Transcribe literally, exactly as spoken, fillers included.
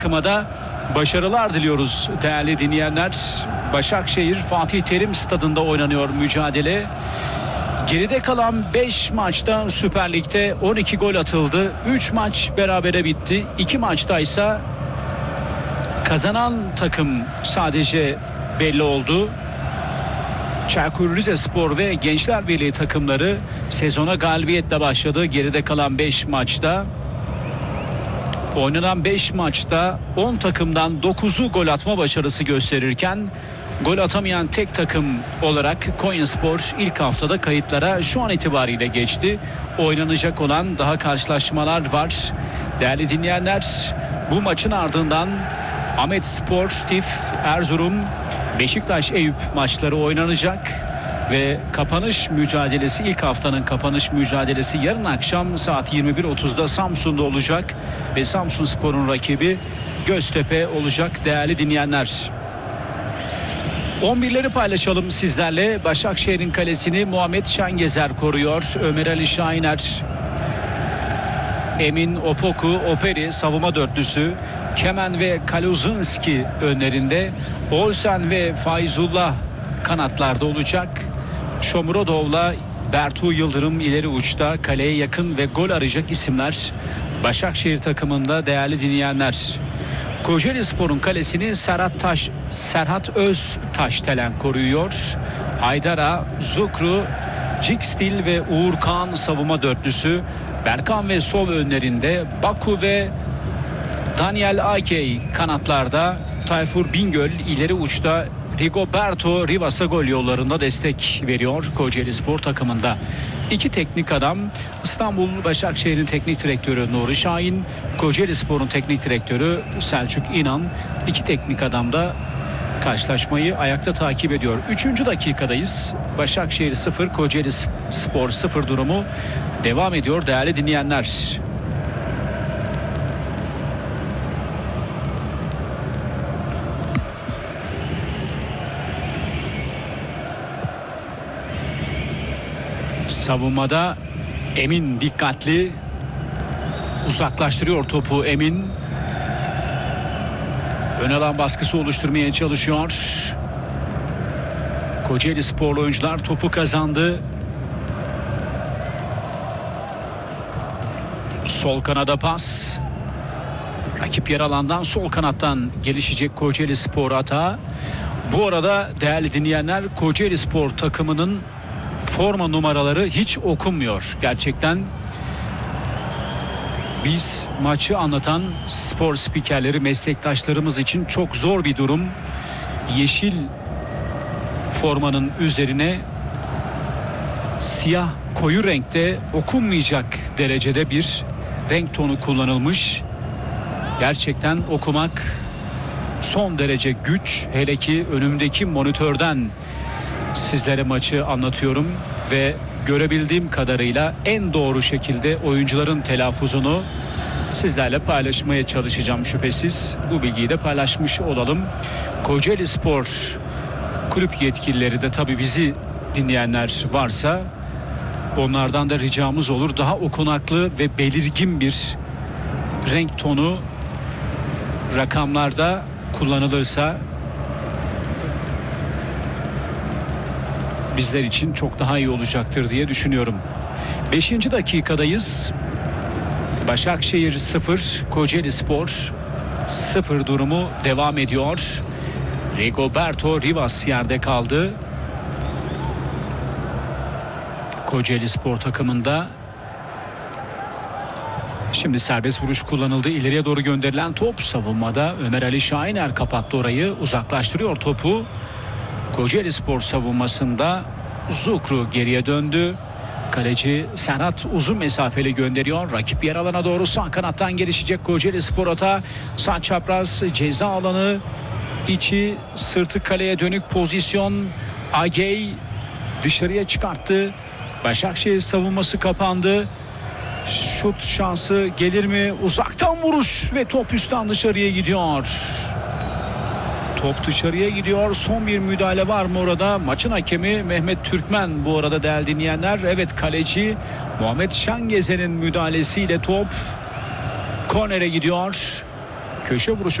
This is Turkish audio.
Takıma da başarılar diliyoruz değerli dinleyenler. Başakşehir Fatih Terim Stadı'nda oynanıyor mücadele. Geride kalan beş maçta Süper Lig'de on iki gol atıldı. üç maç berabere bitti. iki maçta ise kazanan takım sadece belli oldu. Çaykur Rizespor ve Gençler Birliği takımları sezona galibiyetle başladı. Geride kalan beş maçta oynanan beş maçta on takımdan dokuzu gol atma başarısı gösterirken gol atamayan tek takım olarak Konyaspor ilk haftada kayıtlara şu an itibariyle geçti. Oynanacak olan daha karşılaşmalar var. Değerli dinleyenler, bu maçın ardından Ahmetspor, Tif, Erzurum, Beşiktaş, Eyüp maçları oynanacak. Ve kapanış mücadelesi, ilk haftanın kapanış mücadelesi yarın akşam saat yirmi bir otuzda Samsun'da olacak. Ve Samsunspor'un rakibi Göztepe olacak değerli dinleyenler. on birleri paylaşalım sizlerle. Başakşehir'in kalesini Muhammed Şengezer koruyor. Ömer Ali Şahiner, Emin Opoku, Operi savunma dörtlüsü. Kemen ve Kaluzinski önlerinde. Olsen ve Faizullah kanatlarda olacak. Shomurodov'la Bertu Yıldırım ileri uçta, kaleye yakın ve gol arayacak isimler Başakşehir takımında değerli dinleyenler. Kocaelispor'un kalesini Serhat Taş, Serhat Öztaştelen koruyor. Haydara, Zukru, Cikstil ve Uğur Kağan savunma dörtlüsü. Berkan ve Sol önlerinde Baku ve Daniel Akey kanatlarda. Tayfur Bingöl ileri uçta. Rigoberto Rivas'a gol yollarında destek veriyor Kocaelispor takımında. İki teknik adam, İstanbul Başakşehir'in teknik direktörü Nuri Şahin, Kocaelispor'un teknik direktörü Selçuk İnan. İki teknik adam da karşılaşmayı ayakta takip ediyor. Üçüncü dakikadayız. Başakşehir sıfır, Kocaelispor sıfır durumu devam ediyor değerli dinleyenler. Savunmada Emin dikkatli, uzaklaştırıyor topu Emin. Ön alan baskısı oluşturmaya çalışıyor. Kocaelisporlu oyuncular topu kazandı. Sol kanada pas. Rakip yer alandan sol kanattan gelişecek Kocaelispor atağı. Bu arada değerli dinleyenler, Kocaelispor takımının forma numaraları hiç okunmuyor. Gerçekten biz maçı anlatan spor spikerleri, meslektaşlarımız için çok zor bir durum. Yeşil formanın üzerine siyah koyu renkte okunmayacak derecede bir renk tonu kullanılmış. Gerçekten okumak son derece güç. Hele ki önümdeki monitörden sizlere maçı anlatıyorum ve görebildiğim kadarıyla en doğru şekilde oyuncuların telaffuzunu sizlerle paylaşmaya çalışacağım şüphesiz. Bu bilgiyi de paylaşmış olalım. Kocaelispor kulüp yetkilileri de tabii bizi dinleyenler varsa onlardan da ricamız olur. Daha okunaklı ve belirgin bir renk tonu rakamlarda kullanılırsa bizler için çok daha iyi olacaktır diye düşünüyorum. beşinci dakikadayız. Başakşehir sıfır, Kocaelispor sıfır durumu devam ediyor. Rigoberto Rivas yerde kaldı. Kocaelispor takımında. Şimdi serbest vuruş kullanıldı. İleriye doğru gönderilen top savunmada. Ömer Ali Şahiner kapattı orayı. Uzaklaştırıyor topu. Kocaelispor savunmasında Zukru geriye döndü. Kaleci Serhat uzun mesafeli gönderiyor. Rakip yer alana doğru sağ kanattan gelişecek Kocaelispor atağı. Sağ çapraz ceza alanı içi, sırtı kaleye dönük pozisyon. Agey dışarıya çıkarttı. Başakşehir savunması kapandı. Şut şansı gelir mi? Uzaktan vuruş ve top üstten dışarıya gidiyor. Top dışarıya gidiyor. Son bir müdahale var mı orada? Maçın hakemi Mehmet Türkmen bu arada değerli dinleyenler. Evet, kaleci Muhammed Şengezer'in müdahalesiyle top kornere gidiyor. köşe vuruşu